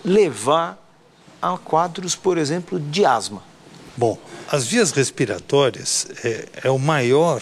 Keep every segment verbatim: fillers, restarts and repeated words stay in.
levar a quadros, por exemplo, de asma? Bom, as vias respiratórias é, é o maior,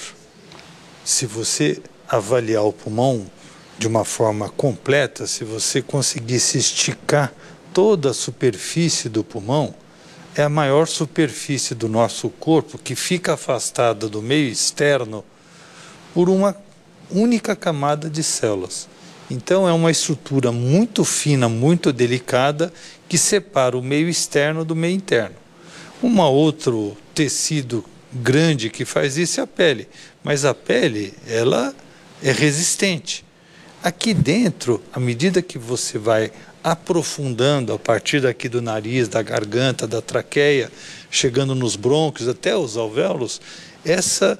se você avaliar o pulmão de uma forma completa, se você conseguisse esticar toda a superfície do pulmão, é a maior superfície do nosso corpo que fica afastada do meio externo por uma única camada de células. Então é uma estrutura muito fina, muito delicada, que separa o meio externo do meio interno. Um outro tecido grande que faz isso é a pele, mas a pele, ela é resistente. Aqui dentro, à medida que você vai aprofundando a partir daqui do nariz, da garganta, da traqueia, chegando nos brônquios até os alvéolos, essa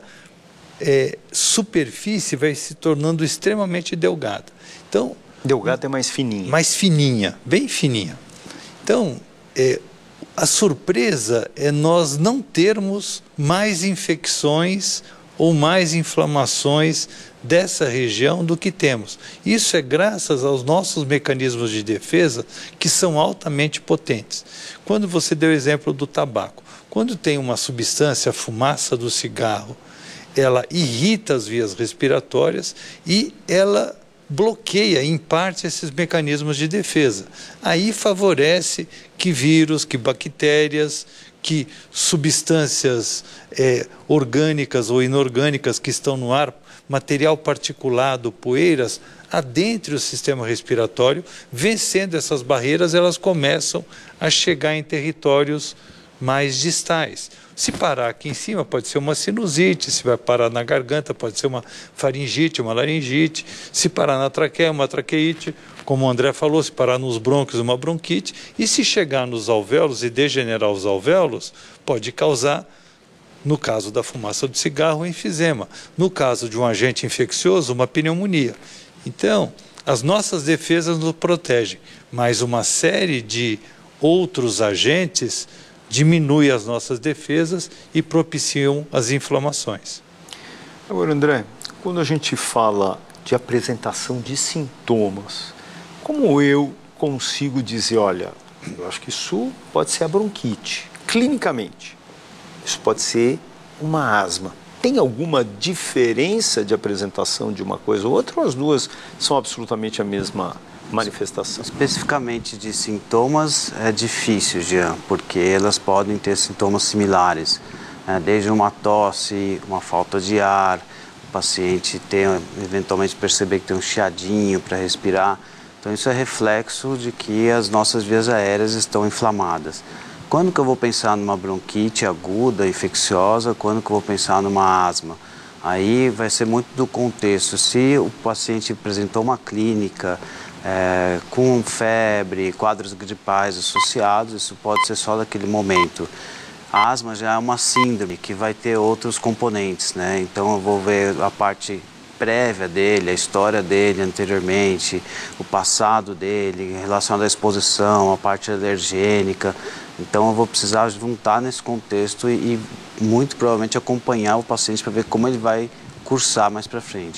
é, superfície vai se tornando extremamente delgada. Então, delgada é mais fininha. Mais fininha, bem fininha. Então, é, a surpresa é nós não termos mais infecções ou mais inflamações dessa região do que temos. Isso é graças aos nossos mecanismos de defesa, que são altamente potentes. Quando você deu o exemplo do tabaco, quando tem uma substância, a fumaça do cigarro, ela irrita as vias respiratórias e ela bloqueia, em parte, esses mecanismos de defesa. Aí favorece que vírus, que bactérias, que substâncias é, orgânicas ou inorgânicas que estão no ar, material particulado, poeiras, adentre o sistema respiratório, vencendo essas barreiras, elas começam a chegar em territórios mais distais. Se parar aqui em cima, pode ser uma sinusite, se vai parar na garganta, pode ser uma faringite, uma laringite, se parar na traqueia, uma traqueite, como o André falou, se parar nos brônquios, uma bronquite, e se chegar nos alvéolos e degenerar os alvéolos, pode causar, no caso da fumaça do cigarro, um enfisema, no caso de um agente infeccioso, uma pneumonia. Então, as nossas defesas nos protegem, mas uma série de outros agentes diminui as nossas defesas e propiciam as inflamações. Agora, André, quando a gente fala de apresentação de sintomas, como eu consigo dizer, olha, eu acho que isso pode ser a bronquite, clinicamente, isso pode ser uma asma. Tem alguma diferença de apresentação de uma coisa ou outra, ou as duas são absolutamente a mesma manifestação? Especificamente de sintomas é difícil, Jean, porque elas podem ter sintomas similares, né? Desde uma tosse, uma falta de ar, o paciente tem, eventualmente perceber que tem um chiadinho para respirar. Então isso é reflexo de que as nossas vias aéreas estão inflamadas. Quando que eu vou pensar numa bronquite aguda, infecciosa? Quando que eu vou pensar numa asma? Aí vai ser muito do contexto. Se o paciente apresentou uma clínica é, com febre, quadros gripais associados, isso pode ser só daquele momento. A asma já é uma síndrome que vai ter outros componentes, né? Então eu vou ver a parte prévia dele, a história dele anteriormente, o passado dele, relacionado à exposição, a parte alergênica. Então eu vou precisar juntar nesse contexto e, e muito provavelmente acompanhar o paciente para ver como ele vai cursar mais para frente.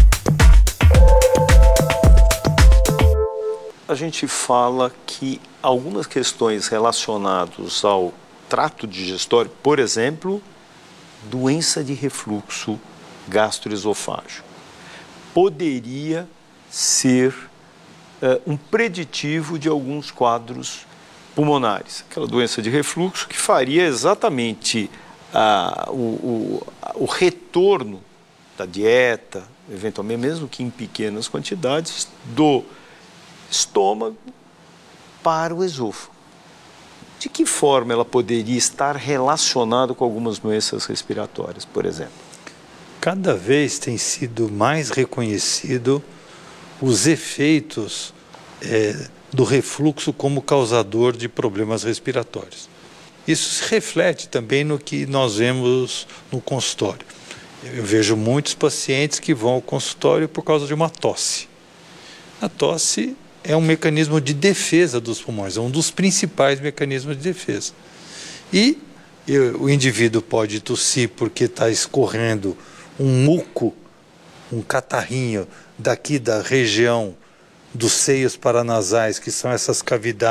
A gente fala que algumas questões relacionadas ao trato digestório, por exemplo, doença de refluxo gastroesofágico, poderia ser uh, um preditivo de alguns quadros pulmonares. Aquela doença de refluxo que faria exatamente uh, o, o, o retorno da dieta, eventualmente mesmo que em pequenas quantidades, do estômago para o esôfago. De que forma ela poderia estar relacionada com algumas doenças respiratórias, por exemplo? Cada vez tem sido mais reconhecido os efeitos é, do refluxo como causador de problemas respiratórios. Isso se reflete também no que nós vemos no consultório. Eu vejo muitos pacientes que vão ao consultório por causa de uma tosse. A tosse é um mecanismo de defesa dos pulmões, é um dos principais mecanismos de defesa. E eu, o indivíduo pode tossir porque está escorrendo um muco, um catarrinho daqui da região dos seios paranasais, que são essas cavidades